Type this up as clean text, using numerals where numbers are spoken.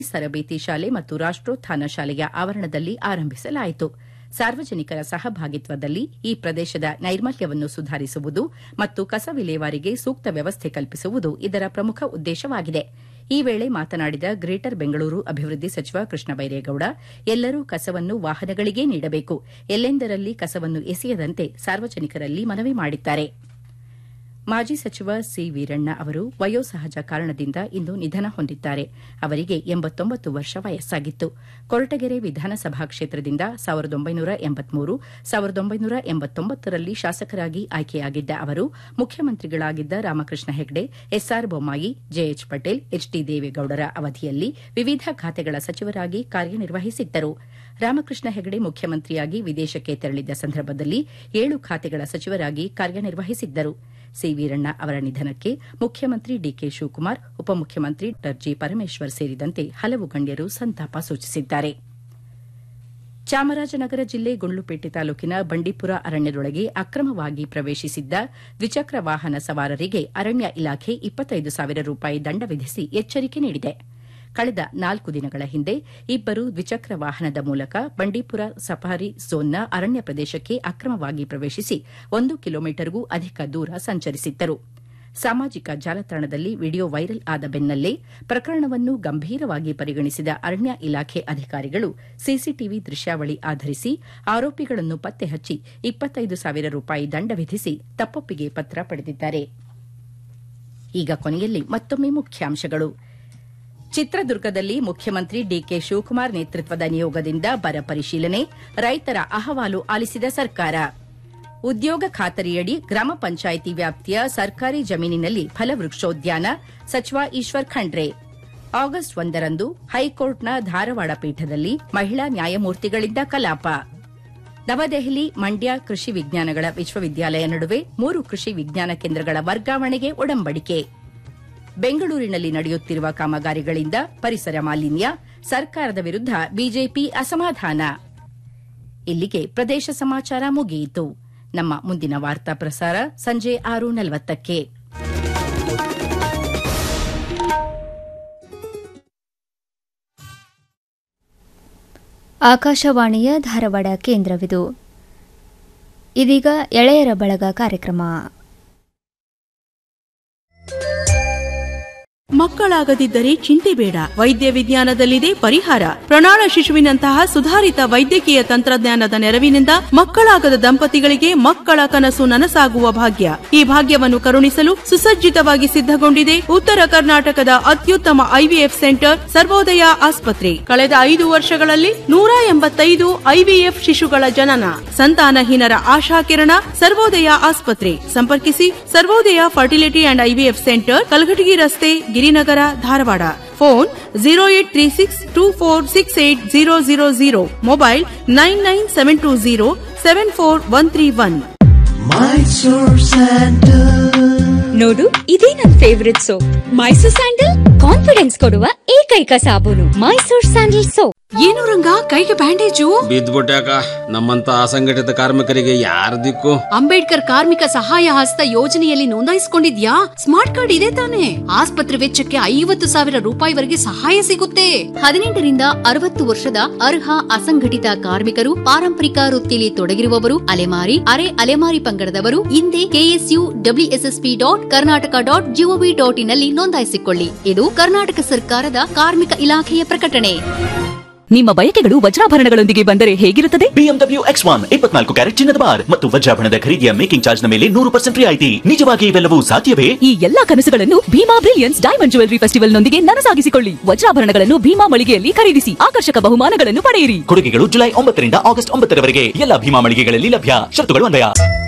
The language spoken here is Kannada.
ತರಬೇತಿ ಶಾಲೆ ಮತ್ತು ರಾಷ್ಟೋತ್ಥಾನ ಶಾಲೆಯ ಆವರಣದಲ್ಲಿ ಆರಂಭಿಸಲಾಯಿತು. ಸಾರ್ವಜನಿಕರ ಸಹಭಾಗಿತ್ವದಲ್ಲಿ ಈ ಪ್ರದೇಶದ ನೈರ್ಮಲ್ಯವನ್ನು ಸುಧಾರಿಸುವುದು ಮತ್ತು ಕಸ ವಿಲೇವಾರಿಗೆ ಸೂಕ್ತ ವ್ಯವಸ್ಥೆ ಕಲ್ಪಿಸುವುದು ಇದರ ಪ್ರಮುಖ ಉದ್ದೇಶವಾಗಿದೆ. ಈ ವೇಳೆ ಮಾತನಾಡಿದ ಗ್ರೇಟರ್ ಬೆಂಗಳೂರು ಅಭಿವೃದ್ಧಿ ಸಚಿವ ಕೃಷ್ಣ ಬೈರೇಗೌಡ, ಎಲ್ಲರೂ ಕಸವನ್ನು ವಾಹನಗಳಿಗೇ ನೀಡಬೇಕು, ಎಲ್ಲೆಂದರಲ್ಲಿ ಕಸವನ್ನು ಎಸೆಯದಂತೆ ಸಾರ್ವಜನಿಕರಲ್ಲಿ ಮನವಿ ಮಾಡಿದ್ದಾರೆ. ಮಾಜಿ ಸಚಿವ ಸಿ ವೀರಣ್ಣ ಅವರು ವಯೋಸಹಜ ಕಾರಣದಿಂದ ಇಂದು ನಿಧನ ಹೊಂದಿದ್ದಾರೆ. ಅವರಿಗೆ 89 ವರ್ಷ ವಯಸ್ಸಾಗಿತ್ತು. ಕೊರಟಗೆರೆ ವಿಧಾನಸಭಾ ಕ್ಷೇತ್ರದಿಂದ 1983, 1989ರಲ್ಲಿ ಶಾಸಕರಾಗಿ ಆಯ್ಕೆಯಾಗಿದ್ದ ಅವರು ಮುಖ್ಯಮಂತ್ರಿಗಳಾಗಿದ್ದ Ramakrishna Hegde, S R Bommai, JH Patel, HD ದೇವೇಗೌಡರ ಅವಧಿಯಲ್ಲಿ ವಿವಿಧ ಖಾತೆಗಳ ಸಚಿವರಾಗಿ ಕಾರ್ಯನಿರ್ವಹಿಸಿದ್ದರು. ರಾಮಕೃಷ್ಣ ಹೆಗಡೆ ಮುಖ್ಯಮಂತ್ರಿಯಾಗಿ ವಿದೇಶಕ್ಕೆ ತೆರಳಿದ್ದ ಸಂದರ್ಭದಲ್ಲಿ 7 ಖಾತೆಗಳ ಸಚಿವರಾಗಿ ಕಾರ್ಯನಿರ್ವಹಿಸಿದ್ದರು. ಸಿ ವೀರಣ್ಣ ಅವರ ನಿಧನಕ್ಕೆ ಮುಖ್ಯಮಂತ್ರಿ ಡಿಕೆ ಶಿವಕುಮಾರ್, ಉಪಮುಖ್ಯಮಂತ್ರಿ ಡಾ ಜಿ ಪರಮೇಶ್ವರ್ ಸೇರಿದಂತೆ ಹಲವು ಗಣ್ಯರು ಸಂತಾಪ ಸೂಚಿಸಿದ್ದಾರೆ. ಚಾಮರಾಜನಗರ ಜಿಲ್ಲೆ ಗುಂಡ್ಲುಪೇಟೆ ತಾಲೂಕಿನ ಬಂಡೀಪುರ ಅರಣ್ಯದೊಳಗೆ ಅಕ್ರಮವಾಗಿ ಪ್ರವೇಶಿಸಿದ್ದ ದ್ವಿಚಕ್ರ ವಾಹನ ಸವಾರರಿಗೆ ಅರಣ್ಯ ಇಲಾಖೆ 25,000 ರೂಪಾಯಿ ದಂಡ ವಿಧಿಸಿ ಎಚ್ಚರಿಕೆ ನೀಡಿದೆ. ಕಳೆದ 4 ದಿನಗಳ ಹಿಂದೆ ಇಬ್ಬರು ದ್ವಿಚಕ್ರ ವಾಹನದ ಮೂಲಕ ಬಂಡೀಪುರ ಸಫಾರಿ ಝೋನ್ನ ಅರಣ್ಯ ಪ್ರದೇಶಕ್ಕೆ ಅಕ್ರಮವಾಗಿ ಪ್ರವೇಶಿಸಿ 1 ಕಿಲೋಮೀಟರ್ಗೂ ಅಧಿಕ ದೂರ ಸಂಚರಿಸಿದ್ದರು. ಸಾಮಾಜಿಕ ಜಾಲತಾಣದಲ್ಲಿ ವಿಡಿಯೋ ವೈರಲ್ ಆದ ಬೆನ್ನಲ್ಲೇ ಪ್ರಕರಣವನ್ನು ಗಂಭೀರವಾಗಿ ಪರಿಗಣಿಸಿದ ಅರಣ್ಯ ಇಲಾಖೆ ಅಧಿಕಾರಿಗಳು ಸಿಸಿಟಿವಿ ದೃಶ್ಯಾವಳಿ ಆಧರಿಸಿ ಆರೋಪಿಗಳನ್ನು ಪತ್ತೆ ಹಚ್ಚಿ 25,000 ರೂಪಾಯಿ ದಂಡ ವಿಧಿಸಿ ತಪ್ಪೊಪ್ಪಿಗೆ ಪತ್ರ ಪಡೆದಿದ್ದಾರೆ. ಈಗ ಕೊನೆಯಲ್ಲಿ ಮತ್ತೊಮ್ಮೆ ಮುಖ್ಯಾಂಶಗಳು. ಚಿತ್ರದುರ್ಗದಲ್ಲಿ ಮುಖ್ಯಮಂತ್ರಿ ಡಿಕೆ ಶಿವಕುಮಾರ್ ನೇತೃತ್ವದ ನಿಯೋಗದಿಂದ ಬರ ಪರಿಶೀಲನೆ, ರೈತರ ಅಹವಾಲು ಆಲಿಸಿದ ಸರ್ಕಾರ. ಉದ್ಯೋಗ ಖಾತರಿಯಡಿ ಗ್ರಾಮ ಪಂಚಾಯಿತಿ ವ್ಯಾಪ್ತಿಯ ಸರ್ಕಾರಿ ಜಮೀನಿನಲ್ಲಿ ಫಲವೃಕ್ಷೋದ್ಯಾನ, ಸಚಿವ ಈಶ್ವರ್ ಖಂಡ್ರೆ. ಆಗಸ್ಟ್ 1ರಂದು ಹೈಕೋರ್ಟ್ನ ಧಾರವಾಡ ಪೀಠದಲ್ಲಿ ಮಹಿಳಾ ನ್ಯಾಯಮೂರ್ತಿಗಳಿಂದ ಕಲಾಪ. ನವದೆಹಲಿ, ಮಂಡ್ಯ ಕೃಷಿ ವಿಜ್ಞಾನಗಳ ವಿಶ್ವವಿದ್ಯಾಲಯ ನಡುವೆ 3 ಕೃಷಿ ವಿಜ್ಞಾನ ಕೇಂದ್ರಗಳ ವರ್ಗಾವಣೆಗೆ ಒಡಂಬಡಿಕೆ. ಬೆಂಗಳೂರಿನಲ್ಲಿ ನಡೆಯುತ್ತಿರುವ ಕಾಮಗಾರಿಗಳಿಂದ ಪರಿಸರ ಮಾಲಿನ್ಯ, ಸರ್ಕಾರದ ವಿರುದ್ಧ ಬಿಜೆಪಿ ಅಸಮಾಧಾನ. ಇಲ್ಲಿಗೆ ಪ್ರದೇಶ ಸಮಾಚಾರ ಮುಗಿಯಿತು. ನಮ್ಮ ಮುಂದಿನ ವಾರ್ತಾ ಪ್ರಸಾರ ಸಂಜೆ 6:40ಕ್ಕೆ. ಆಕಾಶವಾಣಿಯ ಧಾರವಾಡ ಕೇಂದ್ರವಿದು. ಇದೀಗ ಎಳೆಯರ ಬಳಗ ಕಾರ್ಯಕ್ರಮ. ಮಕ್ಕಳಾಗದಿದ್ದರೆ ಚಿಂತೆ ಬೇಡ, ವೈದ್ಯ ವಿಜ್ಞಾನದಲ್ಲಿದೆ ಪರಿಹಾರ. ಪ್ರಣಾಳ ಶಿಶುವಿನಂತಹ ಸುಧಾರಿತ ವೈದ್ಯಕೀಯ ತಂತ್ರಜ್ಞಾನದ ನೆರವಿನಿಂದ ಮಕ್ಕಳಾಗದ ದಂಪತಿಗಳಿಗೆ ಮಕ್ಕಳ ಕನಸು ನನಸಾಗುವ ಭಾಗ್ಯ. ಈ ಭಾಗ್ಯವನ್ನು ಕರುಣಿಸಲು ಸುಸಜ್ಜಿತವಾಗಿ ಸಿದ್ಧಗೊಂಡಿದೆ ಉತ್ತರ ಕರ್ನಾಟಕದ ಅತ್ಯುತ್ತಮ ಐವಿಎಫ್ ಸೆಂಟರ್ ಸರ್ವೋದಯ ಆಸ್ಪತ್ರೆ. ಕಳೆದ 5 ವರ್ಷಗಳಲ್ಲಿ 185 ಐವಿಎಫ್ ಶಿಶುಗಳ ಜನನ. ಸಂತಾನಹೀನರ ಆಶಾಕಿರಣ ಸರ್ವೋದಯ ಆಸ್ಪತ್ರೆ. ಸಂಪರ್ಕಿಸಿ ಸರ್ವೋದಯ fertility and IVF centre, Kalghatgi ರಸ್ತೆ, ಗಿರಿನಗರ, ಧಾರವಾಡ. ಫೋನ್ 0836246800. ಮೊಬೈಲ್ 9972074131. ನೋಡು, ಇದೇ ನನ್ favourite soap. Mysore sandal confidence ಕೊಡುವ ಏಕೈಕ ಸಾಬೂನು ಮೈಸೂರ್ ಸ್ಯಾಂಡಲ್ ಸೋಪ್. ಏನು ರಂಗ, ಕೈಗೆ ಬ್ಯಾಂಡೇಜು? ಬಿದ್ದ್ಬಿಟ್ಟಾಕ. ನಮ್ಮಂತ ಅಸಂಘಟಿತ ಕಾರ್ಮಿಕರಿಗೆ ಯಾರ ದಿಕ್ಕು? ಅಂಬೇಡ್ಕರ್ ಕಾರ್ಮಿಕ ಸಹಾಯ ಹಸ್ತ ಯೋಜನೆಯಲ್ಲಿ ನೋಂದಾಯಿಸಿಕೊಂಡಿದ್ಯಾ? ಸ್ಮಾರ್ಟ್ ಕಾರ್ಡ್ ಇದೆ ತಾನೆ? ಆಸ್ಪತ್ರೆ ವೆಚ್ಚಕ್ಕೆ 50,000 ರೂಪಾಯಿವರೆಗೆ ಸಹಾಯ ಸಿಗುತ್ತೆ. 18ರಿಂದ 60 ವರ್ಷದ ಅರ್ಹ ಅಸಂಘಟಿತ ಕಾರ್ಮಿಕರು, ಪಾರಂಪರಿಕ ವೃತ್ತಿಯಲ್ಲಿ ತೊಡಗಿರುವವರು, ಅಲೆಮಾರಿ, ಅರೆ ಅಲೆಮಾರಿ ಪಂಗಡದವರು ಹಿಂದೆ KSUWSSP.Karnataka.gov.in ನಲ್ಲಿ ನೋಂದಾಯಿಸಿಕೊಳ್ಳಿ. ಇದು ಕರ್ನಾಟಕ ಸರ್ಕಾರದ ಕಾರ್ಮಿಕ ಇಲಾಖೆಯ ಪ್ರಕಟಣೆ. ನಿಮ್ಮ ಬಯಕೆಗಳು ವಜ್ರಾಭರಣಗಳೊಂದಿಗೆ ಬಂದರೆ ಹೇಗಿರುತ್ತದೆ? BMW X1 24 ಕ್ಯಾರೆಟ್ ಚಿನ್ನದ ಬಾರ್ ಮತ್ತು ವಜ್ರಾಭರಣದ ಖರೀದಿಯ ಮೇಕಿಂಗ್ ಚಾರ್ಜ್ ನ ಮೇಲೆ 100% ರಿಯಾಯಿತಿ. ನಿಜವಾಗಿ ಇವೆಲ್ಲವೂ ಸಾಧ್ಯವೇ? ಈ ಎಲ್ಲಾ ಕನಸುಗಳನ್ನು Bima brilliance diamond jewellery festival ನೊಂದಿಗೆ ನನಸಾಗಿಸಿಕೊಳ್ಳಿ. ವಜ್ರಾಭರಣಗಳನ್ನು ಭೀಮಾ ಮಳಿಗೆಯಲ್ಲಿ ಖರೀದಿಸಿ ಆಕರ್ಷಕ ಬಹುಮಾನಗಳನ್ನು ಪಡೆಯಿರಿ. ಕೊಡುಗೆಗಳು ಜುಲೈ 9ರಿಂದ ಆಗಸ್ಟ್ 9ರವರೆಗೆ ಎಲ್ಲ ಭೀಮಾ ಮಳಿಗೆಗಳಲ್ಲಿ ಲಭ್ಯ. ಶರತ್ತುಗಳು ಅನ್ವಯ.